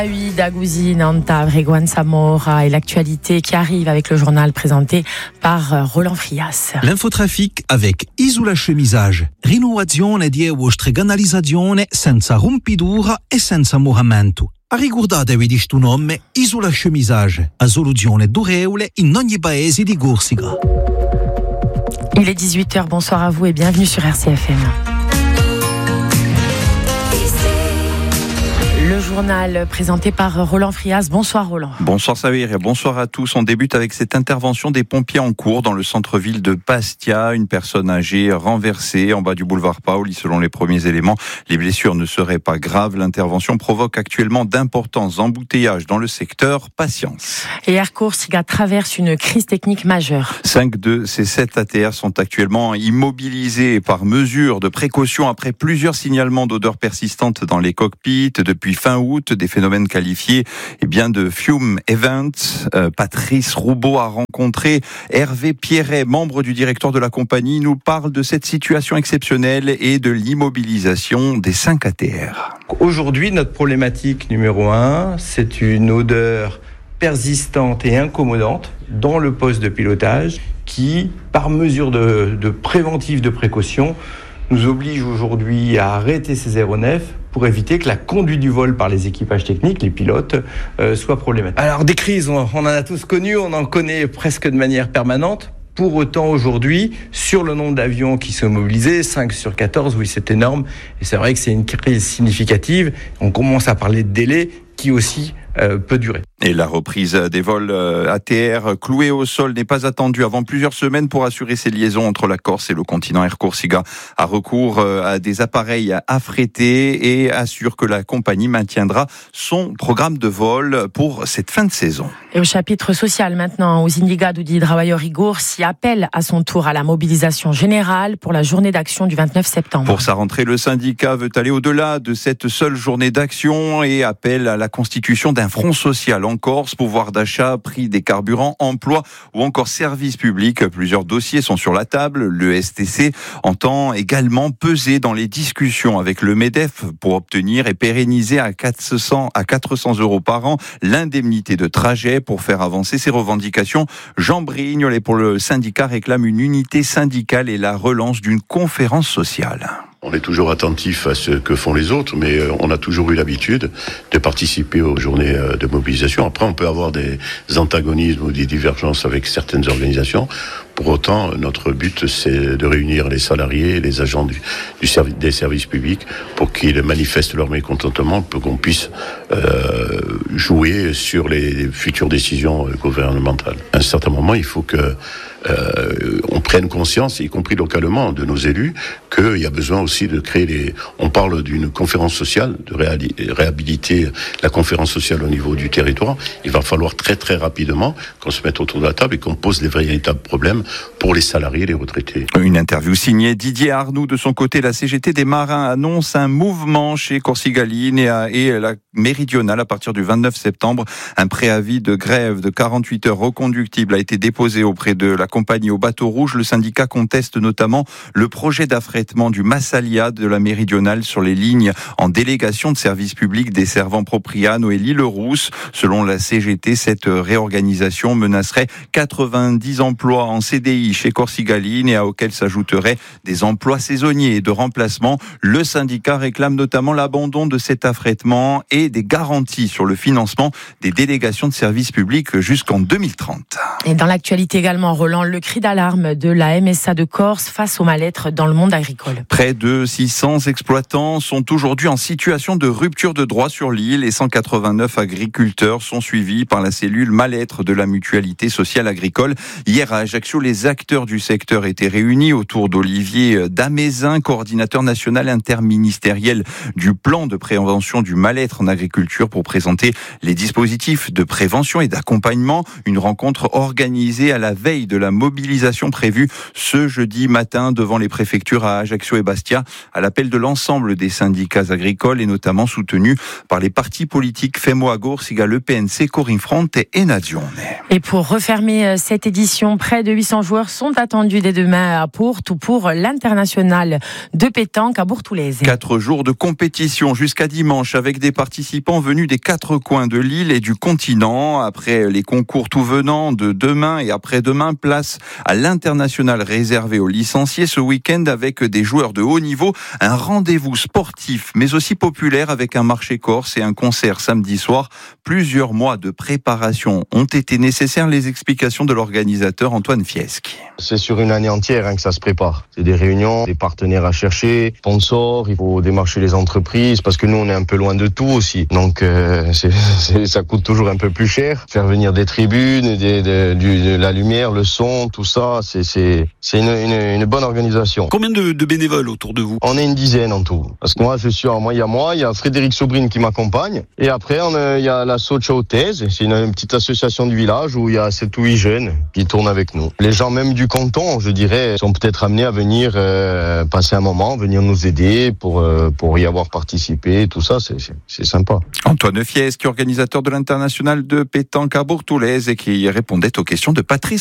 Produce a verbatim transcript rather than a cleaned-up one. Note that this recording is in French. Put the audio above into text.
Oui, Dagouzi, Nanta, Brégoine Samora et l'actualité qui arrive avec le journal présenté par Roland Frias. L'infotrafic avec Isola Chemisage. Rinnovazione di vostre canalizzazione senza rompidura e senza moramento. Ricordatevi di sto nome Isola Chemisage, a soluzione durevole in ogni paese di Corsica. Il est dix-huit heures, bonsoir à vous et bienvenue sur R C F M. Le journal présenté par Roland Frias. Bonsoir Roland. Bonsoir Saïr et bonsoir à tous. On débute avec cette intervention des pompiers en cours dans le centre-ville de Bastia. Une personne âgée renversée en bas du boulevard Paoli. Selon les premiers éléments, les blessures ne seraient pas graves. L'intervention provoque actuellement d'importants embouteillages dans le secteur. Patience. Et Air Corsica traverse une crise technique majeure. Cinq de ces sept A T R sont actuellement immobilisés par mesure de précaution après plusieurs signalements d'odeurs persistantes dans les cockpits depuis fin août, des phénomènes qualifiés eh bien, de fume event. Euh, Patrice Roubaud a rencontré Hervé Pierret, membre du directoire de la compagnie. Il nous parle de cette situation exceptionnelle et de l'immobilisation des cinq A T R. Aujourd'hui, notre problématique numéro un, c'est une odeur persistante et incommodante dans le poste de pilotage qui, par mesure de, de préventive de précaution, nous oblige aujourd'hui à arrêter ces aéronefs pour éviter que la conduite du vol par les équipages techniques, les pilotes, euh, soit problématique. Alors des crises, on, on en a tous connu, on en connaît presque de manière permanente. Pour autant, aujourd'hui, sur le nombre d'avions qui sont mobilisés, cinq sur quatorze, oui, c'est énorme. Et c'est vrai que c'est une crise significative. On commence à parler de délai qui aussi euh, peut durer. Et la reprise des vols A T R cloués au sol n'est pas attendue avant plusieurs semaines pour assurer ces liaisons entre la Corse et le continent. Air Corsica a recours à des appareils affrétés et assure que la compagnie maintiendra son programme de vol pour cette fin de saison. Et au chapitre social maintenant, aux Indicats di Travagliori Corsi appelle à son tour à la mobilisation générale pour la journée d'action du vingt-neuf septembre. Pour sa rentrée, le syndicat veut aller au-delà de cette seule journée d'action et appelle à la constitution d'un front social en Corse, pouvoir d'achat, prix des carburants, emploi ou encore services publics. Plusieurs dossiers sont sur la table. Le S T C entend également peser dans les discussions avec le MEDEF pour obtenir et pérenniser à quatre cents à quatre cents euros par an l'indemnité de trajet pour faire avancer ses revendications. Jean Brignolet pour le syndicat réclame une unité syndicale et la relance d'une conférence sociale. On est toujours attentif à ce que font les autres, mais on a toujours eu l'habitude de participer aux journées de mobilisation. Après, on peut avoir des antagonismes ou des divergences avec certaines organisations. Pour autant, notre but, c'est de réunir les salariés et les agents du, du service, des services publics pour qu'ils manifestent leur mécontentement, pour qu'on puisse euh, jouer sur les futures décisions gouvernementales. À un certain moment, il faut que euh, on prenne conscience, y compris localement, de nos élus, qu'il y a besoin aussi de créer les... On parle d'une conférence sociale, de réali... réhabiliter la conférence sociale au niveau du territoire. Il va falloir très très rapidement qu'on se mette autour de la table et qu'on pose les véritables problèmes pour les salariés et les retraités. Une interview signée Didier Arnoux. De son côté, la C G T des marins annonce un mouvement chez Corsigaline et, à, et la méridionale à partir du vingt-neuf septembre. Un préavis de grève de quarante-huit heures reconductible a été déposé auprès de la compagnie au bateau rouge. Le syndicat conteste notamment le projet d'affrètement du Massalia de la méridionale sur les lignes en délégation de services publics desservant Propriano et l'Île-Rousse. Selon la C G T, cette réorganisation menacerait quatre-vingt-dix emplois en C D I chez Corsigaline et à auxquels s'ajouteraient des emplois saisonniers et de remplacement. Le syndicat réclame notamment l'abandon de cet affrètement et des garanties sur le financement des délégations de services publics jusqu'en deux mille trente. Et dans l'actualité également, Roland, le cri d'alarme de la M S A de Corse face au mal-être dans le monde agricole. Près de six cents exploitants sont aujourd'hui en situation de rupture de droit sur l'île et cent quatre-vingt-neuf agriculteurs sont suivis par la cellule mal-être de la mutualité sociale agricole. Hier à Ajaccio, les acteurs du secteur étaient réunis autour d'Olivier Damézin, coordinateur national interministériel du plan de prévention du mal-être en agriculture, pour présenter les dispositifs de prévention et d'accompagnement. Une rencontre organisée à la veille de la la mobilisation prévue ce jeudi matin devant les préfectures à Ajaccio et Bastia, à l'appel de l'ensemble des syndicats agricoles et notamment soutenus par les partis politiques Femo Agour, Sigal E P N C, Corinne Front et Nazione. Et pour refermer cette édition, près de huit cents joueurs sont attendus dès demain à Porto pour l'international de pétanque à Bourtoulaise. Quatre jours de compétition jusqu'à dimanche avec des participants venus des quatre coins de l'île et du continent. Après les concours tout venant de demain et après-demain, place à l'international réservé aux licenciés ce week-end avec des joueurs de haut niveau. Un rendez-vous sportif mais aussi populaire avec un marché corse et un concert samedi soir. Plusieurs mois de préparation ont été nécessaires. Les explications de l'organisateur Antoine Fieschi. C'est sur une année entière hein, que ça se prépare. C'est des réunions, des partenaires à chercher, sponsors, il faut démarcher les entreprises parce que nous on est un peu loin de tout aussi. Donc euh, c'est, c'est, ça coûte toujours un peu plus cher. Faire venir des tribunes, des, de, du, de la lumière, le son, tout ça, c'est, c'est, c'est une, une, une bonne organisation. Combien de, de bénévoles autour de vous ? On est une dizaine en tout. Parce que moi je suis, moi il y a moi, il y a Frédéric Sobrine qui m'accompagne et après on a, il y a la Sochautaise, c'est une, une petite association du village où il y a sept ou huit jeunes qui tournent avec nous. Les gens même du canton, je dirais, sont peut-être amenés à venir euh, passer un moment, venir nous aider pour euh, pour y avoir participé, tout ça, c'est c'est, c'est sympa. Antoine Fieschi, organisateur de l'international de pétanque à Bourtoulaise et qui répondait aux questions de Patrice